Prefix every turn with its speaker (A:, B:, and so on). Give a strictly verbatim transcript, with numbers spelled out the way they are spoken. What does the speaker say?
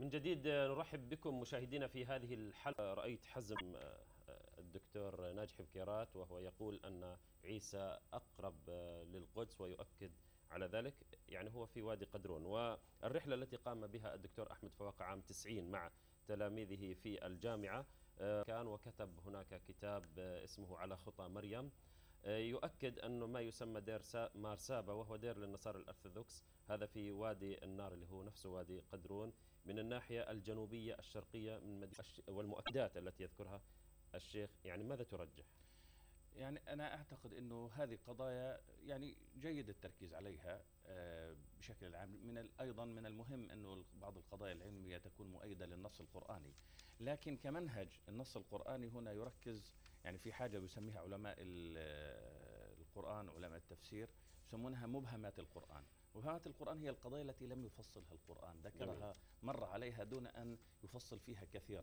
A: من جديد نرحب بكم مشاهدينا في هذه الحلقة. رأيت حزم الدكتور ناجح بكيرات وهو يقول أن عيسى أقرب للقدس ويؤكد على ذلك، يعني هو في وادي قدرون. والرحلة التي قام بها الدكتور أحمد فواقع عام تسعين مع تلاميذه في الجامعة كان وكتب هناك كتاب اسمه على خطى مريم، يؤكد أنه ما يسمى دير مارسابا وهو دير للنصارى الأرثوذكس، هذا في وادي النار اللي هو نفسه وادي قدرون من الناحية الجنوبية الشرقية من مدينة. والمؤكدات التي يذكرها الشيخ، يعني ماذا ترجح؟
B: يعني أنا أعتقد أنه هذه قضايا يعني جيد التركيز عليها بشكل عام. من أيضا من المهم أنه بعض القضايا العلمية تكون مؤيدة للنص القرآني، لكن كمنهج النص القرآني هنا يركز، يعني في حاجة يسميها علماء القرآن علماء التفسير يسمونها مبهمات القرآن. مبهمات القرآن هي القضايا التي لم يفصلها القرآن، ذكرها مر عليها دون أن يفصل فيها كثيرا.